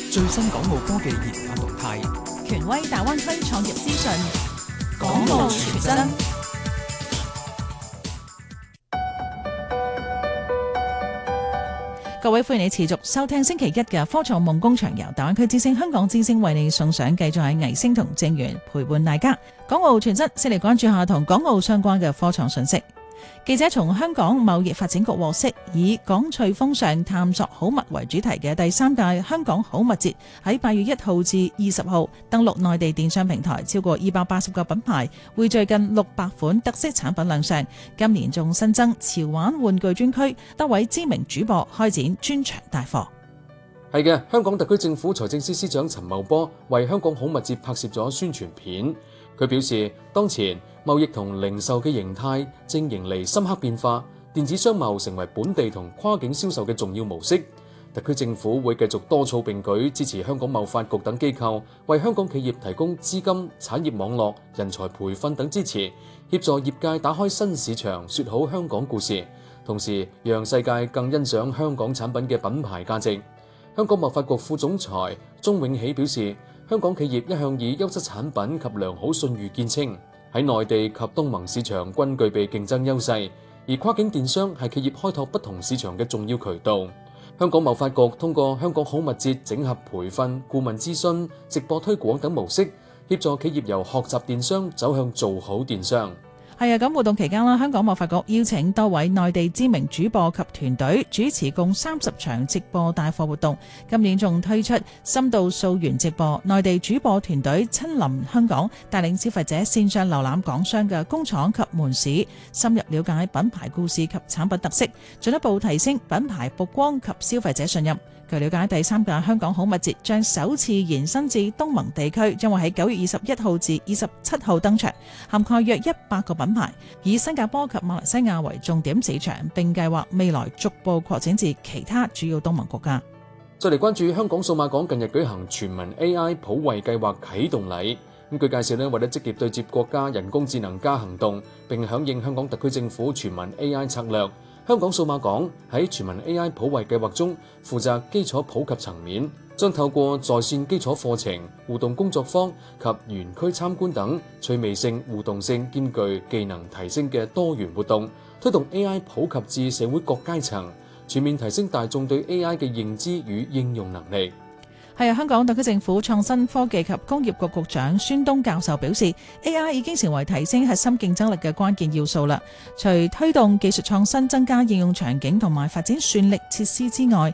最新港澳科技研發動態， 權威大灣區創業資訊， 港澳全真。 各位歡迎你持續收聽星期一嘅科創夢工場，由大灣區之星、香港之星為你送上，繼續喺藝星同正源陪伴大家。港澳全真先嚟關注下同港澳相關嘅科創信息。記者從香港貿易發展局獲悉，以港趣風尚探索好物為主題嘅第3屆香港好物節喺8月1號至20號登陸內地電商平台，超過280個品牌匯聚近600款特色產品亮相。今年仲新增潮玩玩具專區，多位知名主播開展專場帶貨。 係嘅，香港特區政府財政司司長陳茂波為香港好物節拍攝咗宣傳片。佢表示，當前貿易同零售嘅形態正迎嚟深刻變化，電子商貿成為本地同跨境銷售嘅重要模式。特區政府會繼續多措並舉，支持香港貿發局等機構，為香港企業提供資金、產業網絡、人才培訓等支持，協助業界打開新市場，說好香港故事，同時讓世界更欣賞香港產品嘅品牌價值。香港貿發局副總裁鍾永喜表示，香港企業一向以優質產品及良好信譽見稱，喺內地及東盟市場均具備競爭優勢，而跨境電商係企業開拓不同市場嘅重要渠道。香港貿發局通過香港好物節整合培訓、顧問諮詢、直播推廣等模式，協助企業由學習電商走向做好電商。 係啊，咁活動期間啦，香港貿發局邀請多位內地知名主播及團隊主持共30場直播帶貨活動。今年仲推出深度溯源直播，內地主播團隊親臨香港，帶領消費者線上瀏覽港商嘅工廠及門市，深入了解品牌故事及產品特色，進一步提升品牌曝光及消費者信任。據了解，第3屆香港好物節將首次延伸至東盟地區，將會喺9月21號至27號登場，涵蓋約100個品牌，以新加坡及馬來西亞為重點市場，並計劃未來逐步擴展至其他主要東盟國家。 再嚟關注香港數碼港近日舉行全民 AI 普惠計劃啟動禮。據介紹，為咗積極對接國家人工智能加行動，並響應香港特區政府全民 AI 策略，香港數碼港喺全民 AI 普惠計劃中負責基礎普及層面，將透過在線基礎課程、互動工作坊及園區參觀等趣味性、互動性兼具技能提升嘅多元活動，推動 AI 普及至社會各階層，全面提升大眾對 AI 嘅認知與應用能力。 係啊，香港特區政府創新科技及工業局局長孫東教授表示， AI 已經成為提升核心競爭力嘅關鍵要素啦。除推動技術創新、增加應用場景同埋發展算力設施之外，